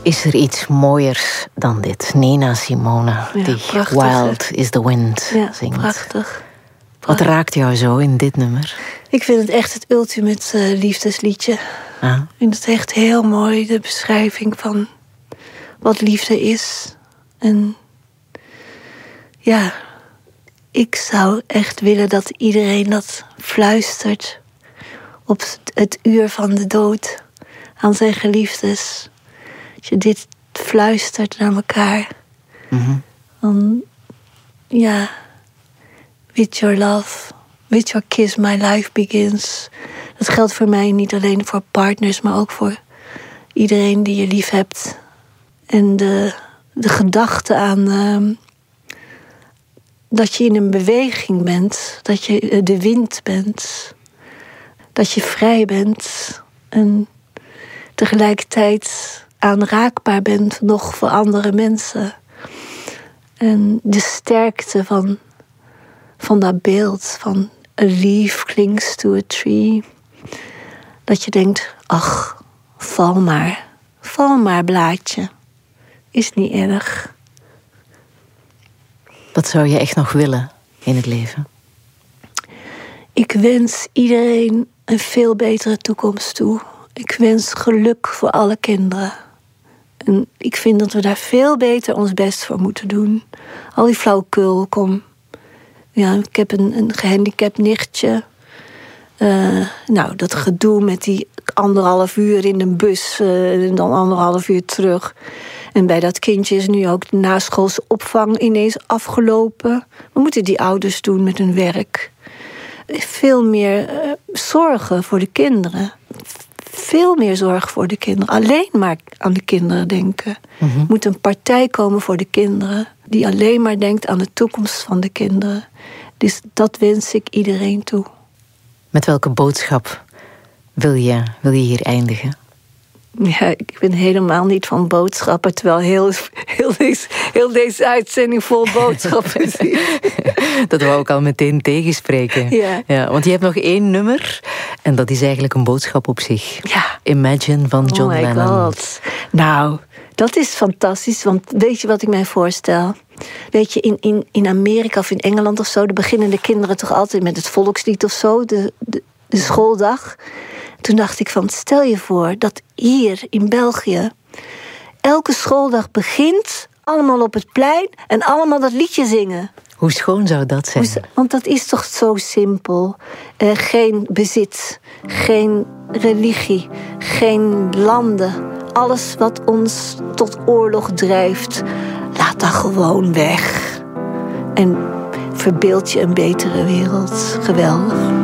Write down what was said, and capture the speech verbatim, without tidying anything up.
Is er iets mooiers dan dit? Nina Simone, Ja, die prachtig, Wild is the Wind Ja, zingt. prachtig. Wat raakt jou zo in dit nummer? Ik vind het echt het ultimate uh, liefdesliedje. Ah. Ik vind het echt heel mooi, de beschrijving van wat liefde is. En ja, ik zou echt willen dat iedereen dat fluistert op het uur van de dood aan zijn geliefdes. Dat je dit fluistert naar elkaar. Mm-hmm. Dan, ja, with your love, with your kiss my life begins. Dat geldt voor mij niet alleen voor partners, maar ook voor iedereen die je lief hebt. En de, de gedachte aan uh, dat je in een beweging bent, dat je de wind bent, dat je vrij bent en tegelijkertijd aanraakbaar bent nog voor andere mensen. En de sterkte van, van dat beeld van a leaf clings to a tree. Dat je denkt, ach, val maar, val maar blaadje. Is niet erg. Wat zou je echt nog willen in het leven? Ik wens iedereen een veel betere toekomst toe. Ik wens geluk voor alle kinderen. En ik vind dat we daar veel beter ons best voor moeten doen. Al die flauwekul, kom. Ja, ik heb een, een gehandicapt nichtje. Uh, nou, dat gedoe met die anderhalf uur in een bus uh, en dan anderhalf uur terug. En bij dat kindje is nu ook de naschoolse opvang ineens afgelopen. Wat moeten die ouders doen met hun werk? Veel meer uh, zorgen voor de kinderen. Veel meer zorg voor de kinderen. Alleen maar aan de kinderen denken. Mm-hmm. Er moet een partij komen voor de kinderen die alleen maar denkt aan de toekomst van de kinderen. Dus dat wens ik iedereen toe. Met welke boodschap wil je, wil je hier eindigen? Ja, ik ben helemaal niet van boodschappen, terwijl heel, heel, deze, heel deze uitzending vol boodschappen is. Dat wou ik al meteen tegenspreken. Ja. Ja, want je hebt nog één nummer en dat is eigenlijk een boodschap op zich. Ja. Imagine van John oh my Lennon. God. Nou, dat is fantastisch, want weet je wat ik mij voorstel? Weet je, in, in, in Amerika of in Engeland of zo, dan beginnen de kinderen toch altijd met het volkslied of zo, de, de, de schooldag. Toen dacht ik van, stel je voor dat hier in België elke schooldag begint, allemaal op het plein en allemaal dat liedje zingen. Hoe schoon zou dat zijn? Want dat is toch zo simpel. Uh, geen bezit, geen religie, geen landen. Alles wat ons tot oorlog drijft, laat dat gewoon weg. En verbeeld je een betere wereld. Geweldig.